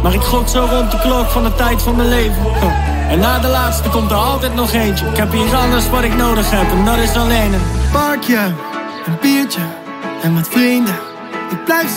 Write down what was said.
Maar ik gok zo rond de klok van de tijd van mijn leven. En na de laatste komt er altijd nog eentje. Ik heb hier alles wat ik nodig heb en dat is alleen een parkje, een biertje en met vrienden. Ik blijf